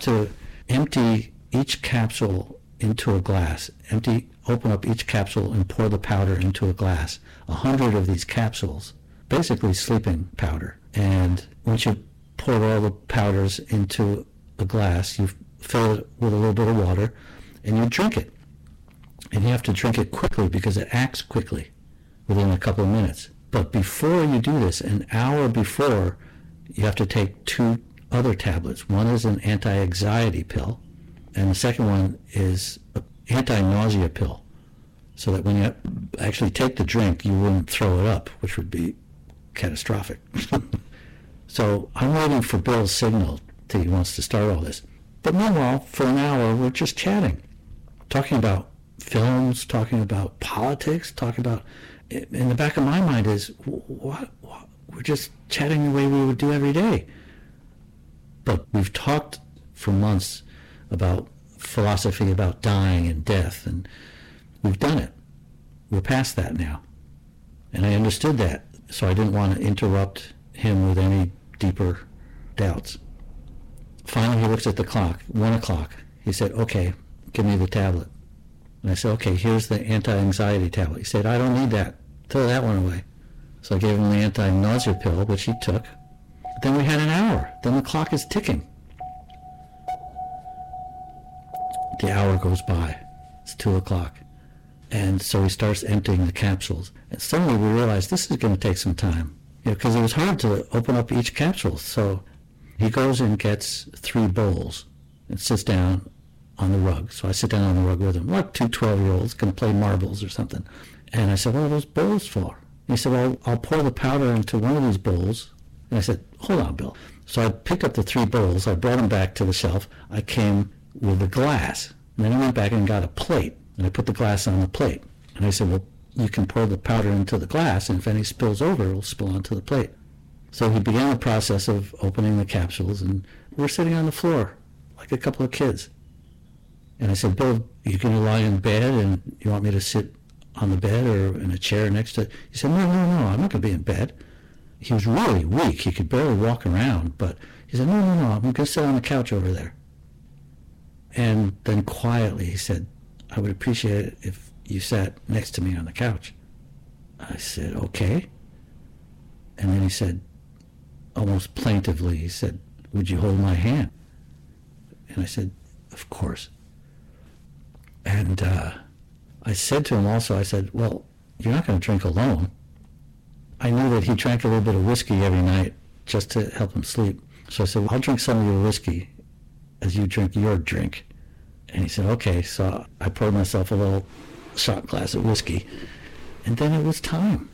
to empty each capsule into a glass. Open up each capsule and pour the powder into a glass. 100 of these capsules, basically sleeping powder. And once you pour all the powders into a glass, you fill it with a little bit of water, and you drink it. And you have to drink it quickly because it acts quickly within a couple of minutes. But before you do this, an hour before, you have to take 2 other tablets. One is an anti-anxiety pill, and the second one is an anti-nausea pill, so that when you actually take the drink, you wouldn't throw it up, which would be catastrophic. So I'm waiting for Bill's signal till he wants to start all this. But meanwhile, for an hour, we're just chatting, talking about films, talking about politics, talking about... In the back of my mind is, what? We're just chatting the way we would do every day. But we've talked for months about philosophy, about dying and death, and we've done it. We're past that now. And I understood that, so I didn't want to interrupt him with any deeper doubts. Finally, he looks at the clock, 1 o'clock. He said, okay, give me the tablet. And I said, okay, here's the anti-anxiety tablet. He said, I don't need that. Throw that one away. So I gave him the anti-nausea pill, which he took. Then we had an hour. Then the clock is ticking. The hour goes by. It's 2 o'clock. And so he starts emptying the capsules. And suddenly we realized this is going to take some time. Because it was hard to open up each capsule. So he goes and gets 3 bowls and sits down on the rug. So I sit down on the rug with him, like 2 12-year-olds going to play marbles or something. And I said, what are those bowls for? And he said, well, I'll pour the powder into one of these bowls. And I said, hold on, Bill. So I picked up the 3 bowls. I brought them back to the shelf. I came with a glass. And then I went back and got a plate. And I put the glass on the plate. And I said, well, you can pour the powder into the glass, and if any spills over, it will spill onto the plate. So he began the process of opening the capsules, and we're sitting on the floor like a couple of kids. And I said, Bill, you going to lie in bed, and you want me to sit on the bed or in a chair next to it? He said, no, I'm not going to be in bed. He was really weak. He could barely walk around, but he said, no, I'm going to sit on the couch over there. And then quietly he said, I would appreciate it if you sat next to me on the couch. I said, okay. And then he said, almost plaintively, he said, would you hold my hand? And I said, of course. And I said to him also, I said, well, you're not going to drink alone. I knew that he drank a little bit of whiskey every night just to help him sleep. So I said, I'll drink some of your whiskey as you drink your drink. And he said, okay. So I poured myself a little shot glass of whiskey. And then it was time.